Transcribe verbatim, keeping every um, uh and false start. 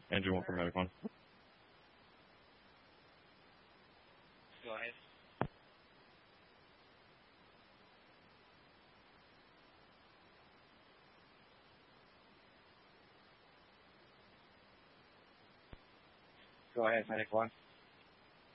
Engine one for Medic one. Go ahead. Go ahead, Medic one.